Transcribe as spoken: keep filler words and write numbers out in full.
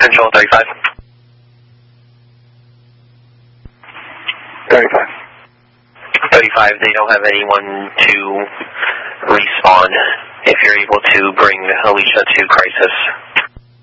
Central thirty-five. thirty-five. thirty-five, they don't have anyone to respawn. If you're able to bring Alicia to crisis.